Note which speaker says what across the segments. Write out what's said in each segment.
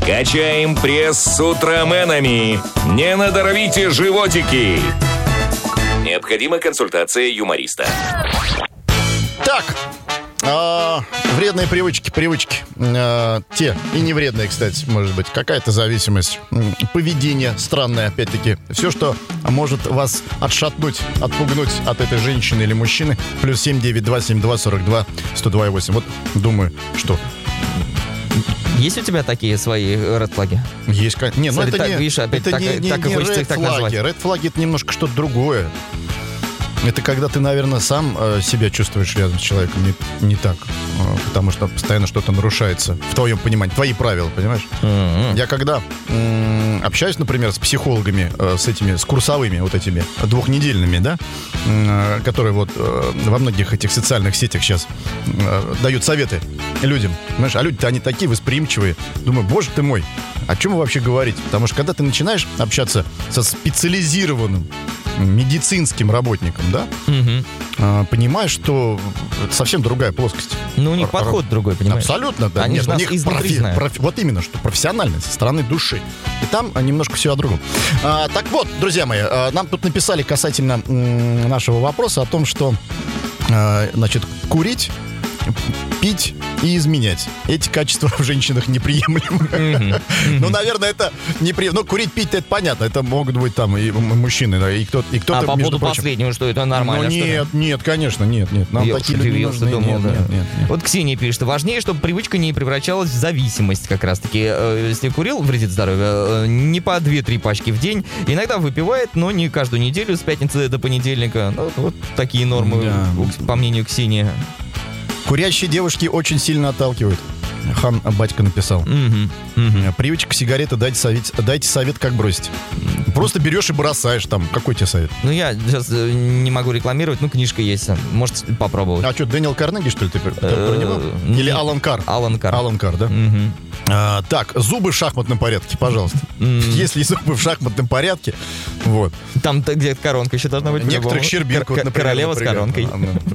Speaker 1: Качаем пресс с утроменами. Не надорвите животики. Необходима консультация юмориста.
Speaker 2: Так, вредные привычки. Те, и не вредные, кстати, может быть. Какая-то зависимость. Поведение странное, опять-таки. Все, что может вас отшатнуть, отпугнуть от этой женщины или мужчины. +7 9 72 42 102 8. Вот думаю, что...
Speaker 3: Есть у тебя такие свои red-флаги?
Speaker 2: Есть, конечно. Не, ну
Speaker 3: Смотри,
Speaker 2: это
Speaker 3: так,
Speaker 2: не,
Speaker 3: видишь, опять
Speaker 2: это
Speaker 3: так,
Speaker 2: не
Speaker 3: так и хочется их так назвать.
Speaker 2: Red-флаги — это немножко что-то другое. Это когда ты, наверное, сам себя чувствуешь рядом с человеком не так. Потому что постоянно что-то нарушается. В твоем понимании. Твои правила, понимаешь?
Speaker 3: Mm-hmm.
Speaker 2: Я когда общаюсь, например, с психологами, с курсовыми вот этими двухнедельными, да, которые вот во многих этих социальных сетях сейчас дают советы людям. Понимаешь? А люди-то они такие восприимчивые. Думаю, боже ты мой, о чем вы вообще говорите? Потому что когда ты начинаешь общаться со специализированным медицинским работником, да, понимаешь, что это совсем другая плоскость.
Speaker 3: Ну, у них подход другой, понимаешь?
Speaker 2: Абсолютно, да.
Speaker 3: Они
Speaker 2: Нет,
Speaker 3: же
Speaker 2: у
Speaker 3: нас
Speaker 2: них
Speaker 3: изнутри знают.
Speaker 2: вот именно, что профессионально, со стороны души. И там немножко все о другом. Так вот, друзья мои, нам тут написали касательно нашего вопроса о том, что, значит, курить, пить и изменять. Эти качества в женщинах неприемлемы. Ну, наверное, это неприемлемо. Ну, курить, пить, это понятно. Это могут быть там и мужчины, да, и кто-то,
Speaker 3: А по
Speaker 2: между
Speaker 3: поводу
Speaker 2: прочим.
Speaker 3: последнего, что это нормально?
Speaker 2: Ну, нет, конечно, нет. Нам
Speaker 3: Я
Speaker 2: такие люди не нужны.
Speaker 3: думал, да.
Speaker 2: Нет.
Speaker 3: Вот Ксения пишет, важнее, чтобы привычка не превращалась в зависимость как раз-таки. Если курил, вредит здоровью, не по 2-3 пачки в день. Иногда выпивает, но не каждую неделю, с пятницы до понедельника. Ну, вот такие нормы,
Speaker 2: Да.
Speaker 3: по мнению Ксении.
Speaker 2: Курящие девушки очень сильно отталкивают. Хан Батько написал. Привычка сигареты, дайте совет, как бросить. Просто берешь и бросаешь там. Какой тебе совет?
Speaker 3: Ну, я сейчас не могу рекламировать, ну, книжка есть. Может попробовать.
Speaker 2: А что, Дэниел Карнеги, что ли, ты про него? Или Алан Карр?
Speaker 3: Алан Карр.
Speaker 2: Алан Карр, да? Так, зубы в шахматном порядке, пожалуйста. Если зубы в шахматном порядке, вот.
Speaker 3: Там где-то коронка еще должна быть.
Speaker 2: Некоторых щербинок, вот, например.
Speaker 3: Королева с коронкой.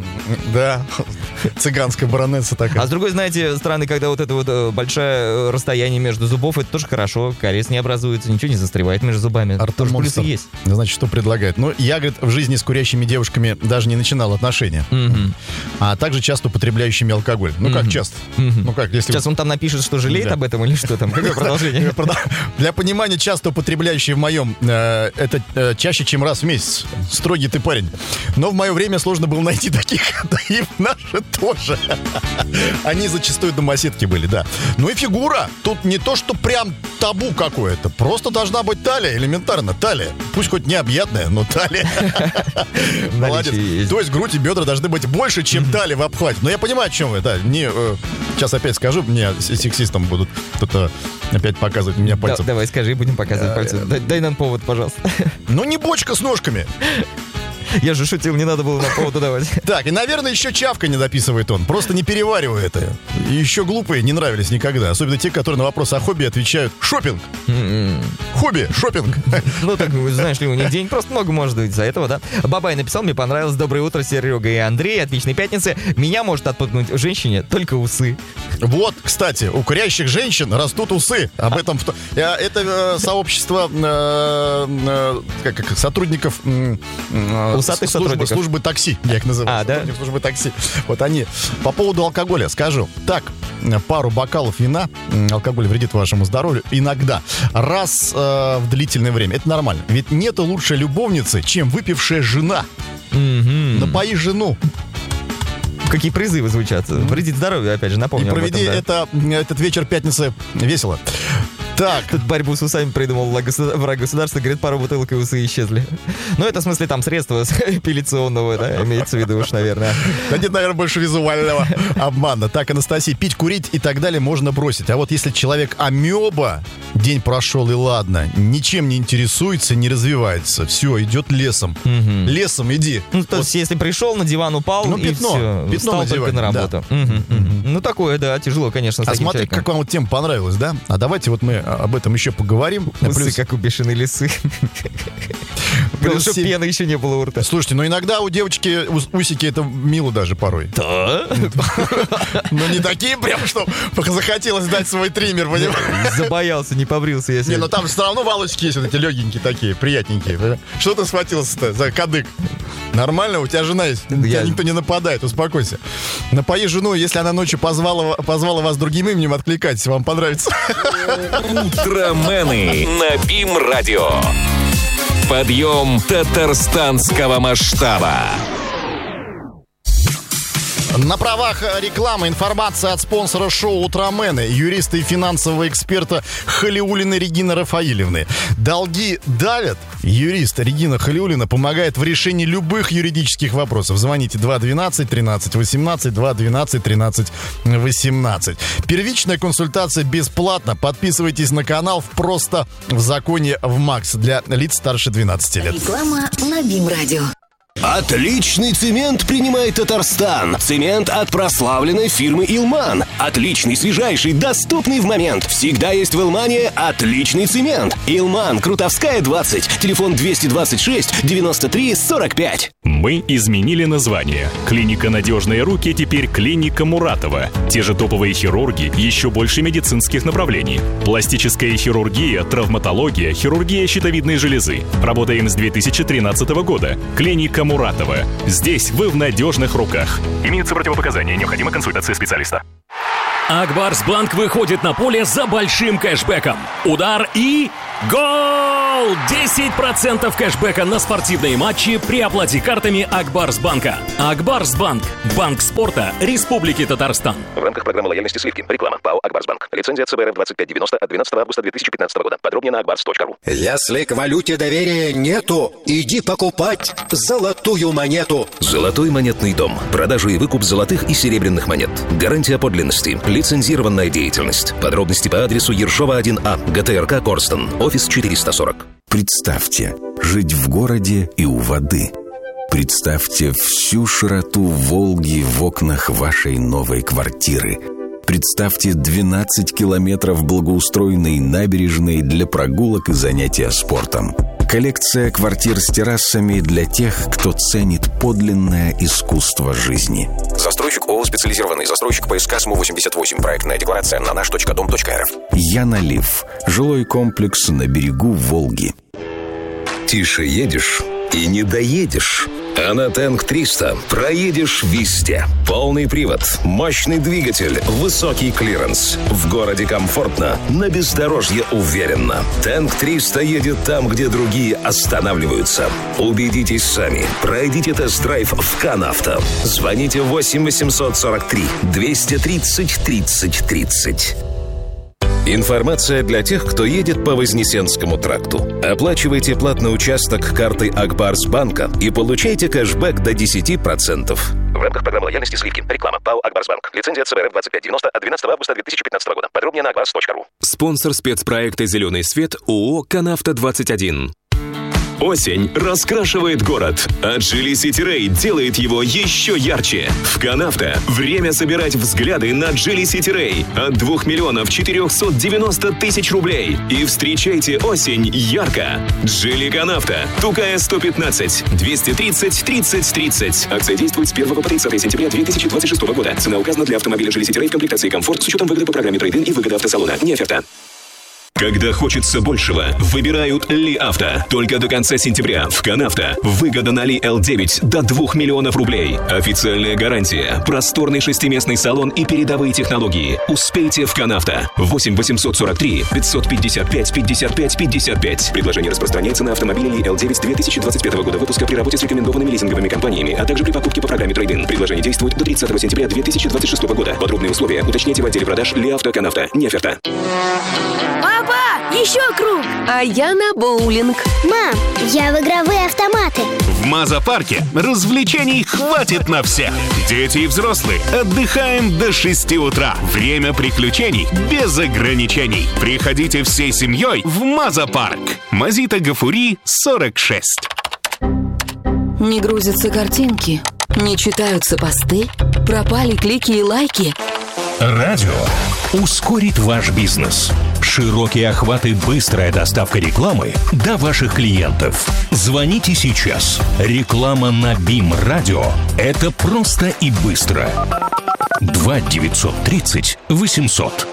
Speaker 2: Да, цыганская баронесса такая.
Speaker 3: А с другой, знаете, стороны, когда вот это вот большое расстояние между зубов, это тоже хорошо. Кариес не образуется, ничего не застревает между зубами.
Speaker 2: Артур
Speaker 3: Тоже
Speaker 2: Монстр,
Speaker 3: плюсы есть.
Speaker 2: значит, что предлагает? Ну, я, говорит, в жизни с курящими девушками даже не начинал отношения. А также часто употребляющими алкоголь. Ну, как часто? Ну, как, если...
Speaker 3: Сейчас он там напишет, что жалеет
Speaker 2: Да.
Speaker 3: об этом или что там? Какое продолжение?
Speaker 2: Для понимания, часто употребляющие в моем, это чаще, чем раз в месяц. Строгий ты парень. Но в мое время сложно было найти таких, да и в наше тоже. Они зачастую домоседки были, да. Ну и фигура. Тут не то, что прям табу какое-то. Просто должна быть талия, элементарно, талия. Пусть хоть необъятная, но талия. Молодец. То есть грудь и бедра должны быть больше, чем талия в обхвате. Но я понимаю, о чем вы, да. Сейчас опять скажу, мне сексистом будут кто-то опять показывать меня пальцем.
Speaker 3: Давай, скажи, будем показывать пальцем. Дай нам повод, пожалуйста.
Speaker 2: Ну не бочка с ножками.
Speaker 3: Я же шутил, не надо было на поводу давать.
Speaker 2: Так, и, наверное, еще чавка не дописывает он. Просто не перевариваю это. И еще глупые не нравились никогда. Особенно те, которые на вопрос о хобби отвечают: шопинг. Хобби, шопинг.
Speaker 3: Ну, так, знаешь ли, у них день просто много может быть из-за этого, да? Бабай написал, мне понравилось. Доброе утро, Серега и Андрей. Отличной пятницы. Меня может отпугнуть женщине только усы.
Speaker 2: Вот, кстати, у курящих женщин растут усы. Об этом... Это сообщество сотрудников...
Speaker 3: Усатых сотрудников.
Speaker 2: Службы такси, я их называю.
Speaker 3: Да?
Speaker 2: Службы такси. Вот они. По поводу алкоголя скажу. Так, пару бокалов вина, алкоголь вредит вашему здоровью иногда, раз в длительное время. Это нормально. Ведь нету лучшей любовницы, чем выпившая жена. Напои жену.
Speaker 3: Какие призывы звучат. Вредит здоровью, опять же, напомню.
Speaker 2: И проведи
Speaker 3: об этом, да.
Speaker 2: этот вечер пятницы весело. Так.
Speaker 3: Тут борьбу с усами придумал враг государства, говорит, пару бутылок и усы исчезли. Ну, это в смысле там средства апелляционного, да, имеется в виду уж, наверное.
Speaker 2: Да нет, наверное, больше визуального обмана. Так, Анастасия, пить, курить и так далее можно бросить. А вот если человек амеба, день прошел и ладно, ничем не интересуется, не развивается, все, идет лесом. Лесом иди.
Speaker 3: Ну, то есть, если пришел, на диван упал,
Speaker 2: ну,
Speaker 3: и
Speaker 2: пятно,
Speaker 3: все, встал
Speaker 2: на
Speaker 3: только на работу. Ну, такое, да, тяжело, конечно, с
Speaker 2: А
Speaker 3: таким
Speaker 2: смотри,
Speaker 3: человеком.
Speaker 2: как вам вот тема понравилась, да? А давайте вот мы об этом еще поговорим.
Speaker 3: Усы, как у бешеной лисы. Потому что пены еще не было у рта.
Speaker 2: Слушайте, но иногда у девочки усики это мило даже порой.
Speaker 3: Да?
Speaker 2: Но не такие прям, что захотелось дать свой триммер, понимаешь?
Speaker 3: Забоялся, не побрился я сегодня.
Speaker 2: Не, но там все равно волосики есть вот эти легенькие такие, приятненькие. Что ты схватился-то за кадык? Нормально? У тебя жена есть. На тебя никто не нападает, успокойся. Напои жену, если она ночью позвала вас другим именем, откликайтесь, вам понравится.
Speaker 1: Утромены на БИМ-радио. Подъем татарстанского масштаба.
Speaker 2: На правах рекламы информация от спонсора шоу «Утромены», юриста и финансового эксперта Халиуллиной Регины Рафаилевны. Долги давят? Юрист Регина Халиуллина помогает в решении любых юридических вопросов. Звоните 212-13-18, 212-13-18. Первичная консультация бесплатна. Подписывайтесь на канал «Просто в законе в МАКС» для лиц старше 12 лет.
Speaker 4: Реклама на БИМ-радио.
Speaker 5: Отличный цемент принимает Татарстан. Цемент от прославленной фирмы «Илман». Отличный, свежайший, доступный в момент. Всегда есть в «Илмане» отличный цемент. «Илман», Крутовская, 20. Телефон 226-93-45.
Speaker 6: Мы изменили название. Клиника «Надежные руки» теперь клиника Муратова. Те же топовые хирурги, еще больше медицинских направлений. Пластическая хирургия, травматология, хирургия щитовидной железы. Работаем с 2013 года. Клиника Муратова. Здесь вы в надежных руках. Имеются противопоказания, необходима консультация специалиста.
Speaker 7: Акбарсбанк выходит на поле за большим кэшбэком. Удар и гол! 10% кэшбэка на спортивные матчи при оплате картами Акбарсбанка. Акбарсбанк. Банк спорта Республики Татарстан.
Speaker 8: В рамках программы лояльности сливки. Реклама. ПАО «Акбарсбанк». Лицензия ЦБРФ 2590 от 12 августа 2015 года. Подробнее на akbars.ru.
Speaker 9: Если к валюте доверия нету, иди покупать золотую монету.
Speaker 10: Золотой монетный дом. Продажа и выкуп золотых и серебряных монет. Гарантия подлинности. Лицензированная деятельность. Подробности по адресу Ершова 1А, ГТРК Корстон, офис 440.
Speaker 11: Представьте, жить в городе и у воды. Представьте всю широту Волги в окнах вашей новой квартиры. Представьте 12 километров благоустроенной набережной для прогулок и занятия спортом. Коллекция квартир с террасами для тех, кто ценит подлинное искусство жизни.
Speaker 10: Застройщик ООО «Специализированный застройщик ПСК СМУ-88. Проектная декларация на наш.дом.рф.
Speaker 11: Янолив. Жилой комплекс на берегу Волги.
Speaker 10: Тише едешь и не доедешь. А на Тэнк 300 проедешь везде. Полный привод, мощный двигатель, высокий клиренс. В городе комфортно, на бездорожье уверенно. Тэнк 300 едет там, где другие останавливаются. Убедитесь сами. Пройдите тест-драйв в Канавто. Звоните 8 843 230 30 30. Информация для тех, кто едет по Вознесенскому тракту. Оплачивайте платный участок картой Акбарсбанка и получайте кэшбэк до 10%.
Speaker 8: В рамках программы лояльности сливки. Реклама. ПАО «Акбарсбанк». Лицензия ЦБРФ 2590 от 12 августа 2015 года. Подробнее на akbars.ru.
Speaker 12: Спонсор спецпроекта «Зеленый свет» ООО «Канавто-21». Осень раскрашивает город, а Geely City Ray делает его еще ярче. В Канавто время собирать взгляды на Geely City Ray от 2 490 000 рублей. И встречайте осень ярко. Geely Канавто. Тукая 115. 230 30 30. Акция действует с 1 по 30 сентября 2026 года. Цена указана для автомобиля Geely City Ray в комплектации «Комфорт» с учетом выгоды по программе «Трейд-ин» и выгода автосалона. Не оферта.
Speaker 6: Когда хочется большего, выбирают Ли Авто. Только до конца сентября в Канавто выгода на Ли L9 до 2 миллионов рублей. Официальная гарантия, просторный 6-местный салон и передовые технологии. Успейте в Канавто. 8 843 555 55 55. Предложение распространяется на автомобили Ли L9 2025 года выпуска при работе с рекомендованными лизинговыми компаниями, а также при покупке по программе Трейд-ин. Предложение действует до 30 сентября 2026 года. Подробные условия уточняйте в отделе продаж Ли Авто Канавто. Не оферта.
Speaker 4: Папа, еще круг! А я на боулинг.
Speaker 13: Мам, я в игровые автоматы.
Speaker 14: В Маза-парке развлечений хватит на всех. Дети и взрослые отдыхаем до 6 утра. Время приключений без ограничений. Приходите всей семьей в Маза-парк. Мазита Гафури, 46.
Speaker 4: Не грузятся картинки, не читаются посты, пропали клики и лайки.
Speaker 15: Радио ускорит ваш бизнес. Широкие охваты, быстрая доставка рекламы до ваших клиентов. Звоните сейчас. Реклама на БИМ Радио – это просто и быстро. 2 930 800.